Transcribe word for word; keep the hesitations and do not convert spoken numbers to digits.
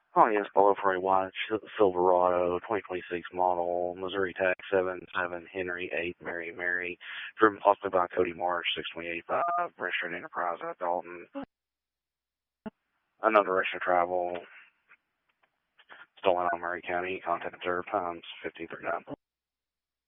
Oh, yes, Polo for a white Silverado, twenty twenty-six model, Missouri Tax seven seven Henry eight Mary Mary, driven possibly by Cody Marsh, six twenty eighty-five, registered Enterprise at Dalton. Unknown direction of travel, stolen on Murray County, contact observed times fifteen thirty-nine.